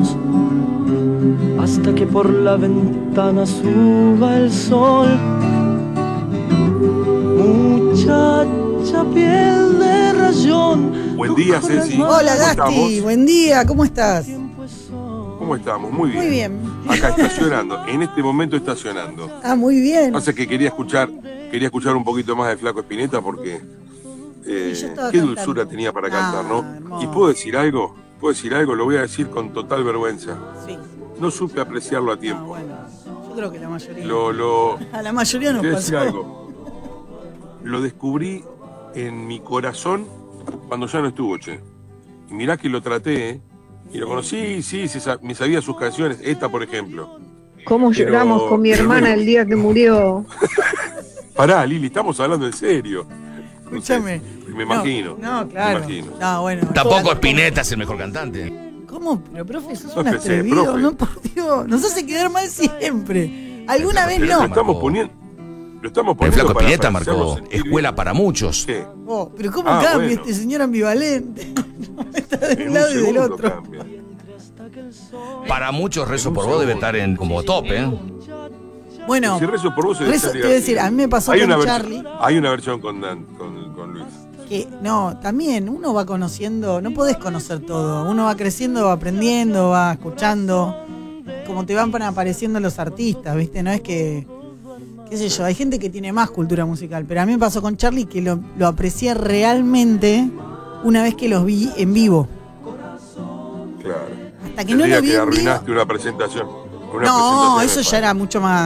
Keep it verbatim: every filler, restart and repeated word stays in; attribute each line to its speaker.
Speaker 1: besos, hasta que por la ventana suba el sol. Muchacha piel de rayón.
Speaker 2: Buen día, Ceci.
Speaker 3: Hola,
Speaker 2: ¿Cómo
Speaker 3: Gasti.
Speaker 2: estamos?
Speaker 3: Buen día, ¿cómo estás?
Speaker 2: ¿Cómo estamos? Muy bien.
Speaker 3: Muy bien.
Speaker 2: Acá estacionando, en este momento estacionando.
Speaker 3: Ah, muy bien.
Speaker 2: Pasa que quería escuchar, quería escuchar un poquito más de Flaco Espineta porque eh,
Speaker 3: Sí, yo estaba
Speaker 2: qué
Speaker 3: cantando.
Speaker 2: dulzura tenía para
Speaker 3: Ah,
Speaker 2: cantar, ¿no?
Speaker 3: hermoso.
Speaker 2: Y puedo decir algo, puedo decir algo, lo voy a decir con total vergüenza.
Speaker 3: Sí.
Speaker 2: No supe apreciarlo a
Speaker 3: Ah,
Speaker 2: tiempo.
Speaker 3: bueno. Yo creo que la mayoría.
Speaker 2: Lo, lo,
Speaker 3: A la mayoría nos
Speaker 2: Te voy a decir
Speaker 3: pasó.
Speaker 2: algo. Lo descubrí en mi corazón cuando ya no estuvo, che. Y mirá que lo traté, ¿eh? Y lo conocí, sí, sí, sa- me sabía sus canciones, esta por ejemplo.
Speaker 4: ¿Cómo
Speaker 2: Pero-
Speaker 4: lloramos con mi
Speaker 2: pero
Speaker 4: hermana
Speaker 2: bueno.
Speaker 4: el día que murió?
Speaker 2: Pará, Lili, estamos hablando en serio. No sé,
Speaker 3: Escúchame.
Speaker 2: me imagino.
Speaker 3: No, no, claro.
Speaker 2: Me imagino.
Speaker 3: No, bueno.
Speaker 5: Tampoco Spinetta es el mejor cantante.
Speaker 3: ¿Cómo? Pero, profe, sos
Speaker 2: No
Speaker 3: un
Speaker 2: empecé,
Speaker 3: atrevido.
Speaker 2: profe.
Speaker 3: No, por Dios. Nos hace quedar mal siempre. Alguna vez
Speaker 2: Pero
Speaker 3: no.
Speaker 2: lo estamos poniendo. Lo estamos
Speaker 5: El
Speaker 2: poniendo
Speaker 5: Flaco
Speaker 2: para-
Speaker 5: Spinetta
Speaker 2: para hacerlo
Speaker 5: marcó
Speaker 2: sentir
Speaker 5: escuela
Speaker 2: bien.
Speaker 5: para muchos.
Speaker 2: Sí.
Speaker 3: Oh, pero ¿cómo
Speaker 2: Ah,
Speaker 3: cambia
Speaker 2: bueno.
Speaker 3: este señor ambivalente? Está de
Speaker 2: En
Speaker 3: un lado y del
Speaker 2: segundo
Speaker 3: otro.
Speaker 2: cambia.
Speaker 5: Para muchos, Rezo
Speaker 2: En un
Speaker 5: por vos debe
Speaker 2: segundo.
Speaker 5: estar en como top, ¿eh?
Speaker 3: Bueno,
Speaker 2: Si rezo por vos, se
Speaker 3: Rezo- te voy a decir, a mí me pasó
Speaker 2: hay
Speaker 3: con
Speaker 2: una versión-
Speaker 3: Charlie.
Speaker 2: Hay una versión con, Dan, con, con Luis.
Speaker 3: que no, también uno va conociendo, no podés conocer todo. Uno va creciendo, va aprendiendo, va escuchando. Como te van apareciendo los artistas, ¿viste? No es que, qué sé yo, hay gente que tiene más cultura musical, pero a mí me pasó con Charlie que lo, lo aprecié realmente una vez que los vi en vivo.
Speaker 2: Claro.
Speaker 3: Hasta que
Speaker 2: El
Speaker 3: no
Speaker 2: día
Speaker 3: lo vi
Speaker 2: que
Speaker 3: en vivo.
Speaker 2: arruinaste una presentación. Una
Speaker 3: No,
Speaker 2: presentación
Speaker 3: eso
Speaker 2: de
Speaker 3: ya era mucho más.